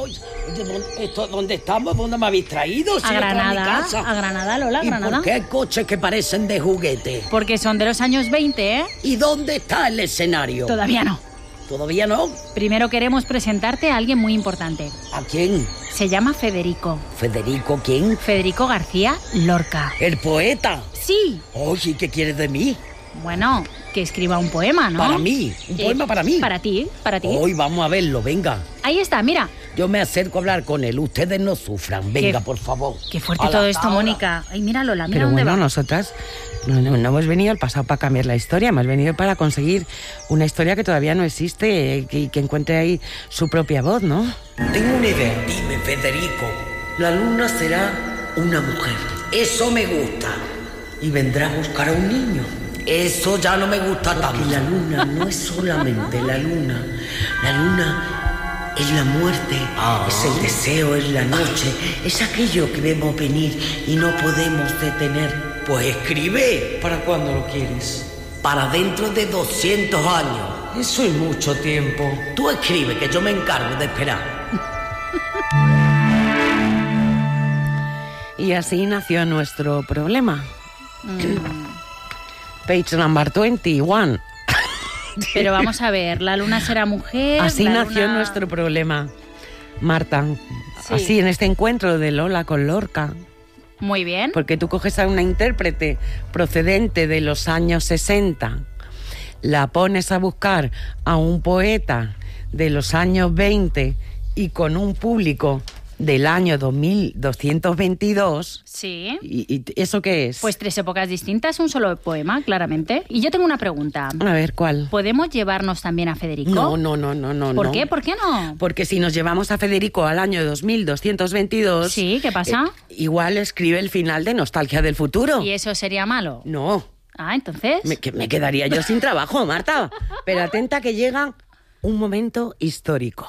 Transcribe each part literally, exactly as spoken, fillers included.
Oye, ¿esto, ¿dónde estamos? ¿Dónde me habéis traído? A Granada, a Granada, Lola, a ¿Y Granada. por qué hay coches que parecen de juguete? Porque son de los años veinte, ¿eh? ¿Y dónde está el escenario? Todavía no. ¿Todavía no? Primero queremos presentarte a alguien muy importante. ¿A quién? Se llama Federico. ¿Federico quién? Federico García Lorca. ¿El poeta? Sí. Oye, ¿qué quieres de mí? Bueno, que escriba un poema, ¿no? Para mí, un Eh, poema para mí. Para ti, para ti. Hoy vamos a verlo, venga. Ahí está, mira. Yo me acerco a hablar con él, ustedes no sufran, venga, Qué- por favor. Qué fuerte A la todo esto, tabla. Mónica. Ay, mira, Lola, mira Pero dónde bueno, va. nosotras no, no, no hemos venido al pasado para cambiar la historia, hemos venido para conseguir una historia que todavía no existe y que, que encuentre ahí su propia voz, ¿no? Tengo una idea. Dime, Federico. La luna será una mujer. Eso me gusta. Y vendrá a buscar a un niño. Eso ya no me gusta tanto. Porque la luna no es solamente la luna. La luna es la muerte, Ah. es el deseo, es la noche, es aquello que vemos venir y no podemos detener. Pues escribe. ¿Para cuándo lo quieres? Para dentro de doscientos años. Eso es mucho tiempo. Tú escribe, que yo me encargo de esperar. Y así nació nuestro problema. Mm, Page number veintiuno. Pero vamos a ver, la luna será mujer. Así la nació luna- nuestro problema, Marta. Sí. Así, en este encuentro de Lola con Lorca. Muy bien. Porque tú coges a una intérprete procedente de los años sesenta, la pones a buscar a un poeta de los años veinte y con un público del año dos mil doscientos veintidós. Sí. ¿Y, y eso qué es? Pues tres épocas distintas, un solo poema, claramente. Y yo tengo una pregunta. A ver, ¿cuál? ¿Podemos llevarnos también a Federico? No, no, no, no, no. ¿Por no. qué? ¿Por qué no? Porque si nos llevamos a Federico al año dos mil doscientos veintidós... Sí, ¿qué pasa? eh, igual escribe el final de Nostalgia del Futuro. ¿Y eso sería malo? No, Ah, entonces. me, que me quedaría yo sin trabajo, Marta. Pero atenta que llega un momento histórico.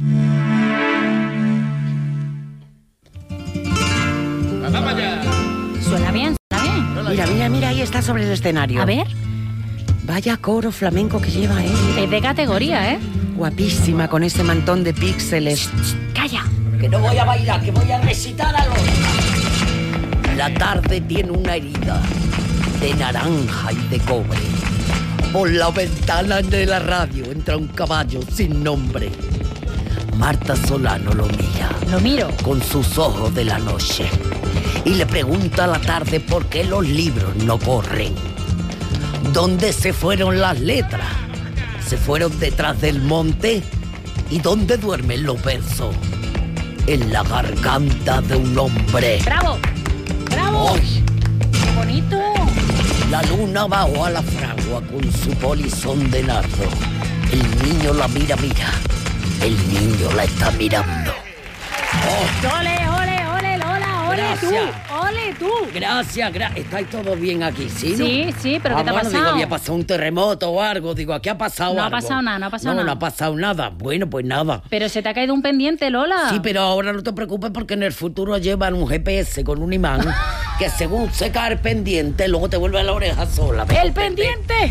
Suena bien, suena bien. Mira, mira, mira, ahí está sobre el escenario. A ver, Vaya coro flamenco que lleva, ¿eh? es de categoría, ¿eh? Guapísima, con ese mantón de píxeles. Calla. Que no voy a bailar, que voy a recitar a Lorca. La tarde tiene una herida de naranja y de cobre. Por la ventana de la radio entra un caballo sin nombre. Marta Solano lo mira Lo miro. con sus ojos de la noche y le pregunta a la tarde por qué los libros no corren. ¿Dónde se fueron las letras? ¿Se fueron detrás del monte? ¿Y dónde duermen los versos? En la garganta de un hombre. ¡Bravo! ¡Bravo! ¡Ay! ¡Qué bonito! La luna bajó a la fragua con su polizón de nardo. El niño la mira, mira. El niño la está mirando. ¡Oh! ¡Ole, ole, ole, Lola! ¡Ole Gracias. tú! ¡Ole tú! Gracias, gracias. ¿Estáis todos bien aquí, sí? ¿no? Sí, sí, pero Ah, ¿qué te ha bueno, pasado? Digo, había pasado un terremoto o algo. Digo, ¿aquí ha pasado No ha algo? pasado nada, no ha pasado no, nada. No, ha pasado nada. Bueno, pues nada. Pero se te ha caído un pendiente, Lola. Sí, pero ahora no te preocupes porque en el futuro llevan un G P S con un imán que según se cae el pendiente, luego te vuelve a la oreja sola. ¿me ¡El comprendes? pendiente!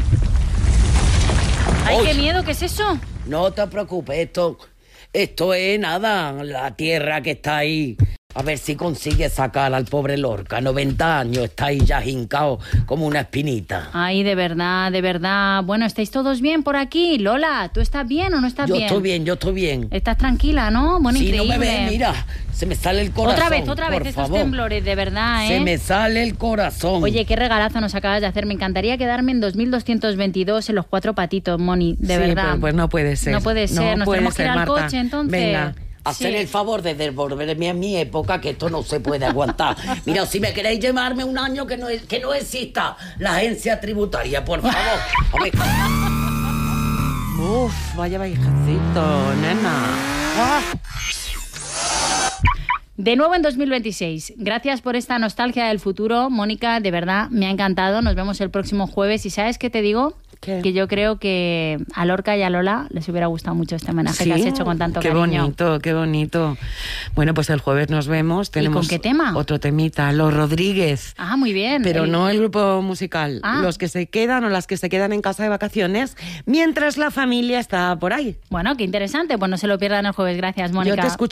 ¡Ay, Uy. qué miedo! ¿Qué es eso? No te preocupes, esto, esto es nada, la tierra que está ahí. A ver si consigue sacar al pobre Lorca. noventa años, está ahí ya hincado como una espinita. Ay, de verdad, de verdad. Bueno, ¿estáis todos bien por aquí? Lola, ¿tú estás bien o no estás Yo bien? estoy bien, yo estoy bien. Estás tranquila, ¿no? Bueno, Si increíble. no me ves, mira, se me sale el corazón. Otra vez, otra vez por estos favor. temblores, de verdad, ¿eh? Se me sale el corazón. Oye, qué regalazo nos acabas de hacer. Me encantaría quedarme en dos mil doscientos veintidós en los cuatro patitos, Moni, de Sí, verdad. Pues, pues no puede ser. No puede ser, nos puede tenemos que ir ser, al Marta. coche, entonces. Venga. Hacer Sí. el favor de devolverme a mi época, que esto no se puede aguantar. Mira, si me queréis llevarme un año que no, que no exista la agencia tributaria, por favor. A ver. Uf, vaya viejecito, nena. Ah. De nuevo en dos mil veintiséis. Gracias por esta nostalgia del futuro, Mónica, de verdad, me ha encantado. Nos vemos el próximo jueves. ¿Y sabes qué te digo? ¿Qué? Que yo creo que a Lorca y a Lola les hubiera gustado mucho este homenaje Sí, que has hecho con tanto qué cariño. bonito, qué bonito. Bueno, pues el jueves nos vemos. Tenemos con qué tema? Otro temita, Los Rodríguez. Ah, muy bien. Pero El- no el grupo musical, Ah. los que se quedan o las que se quedan en casa de vacaciones mientras la familia está por ahí. Bueno, qué interesante. Pues no se lo pierdan el jueves. Gracias, Mónica. Yo te escucho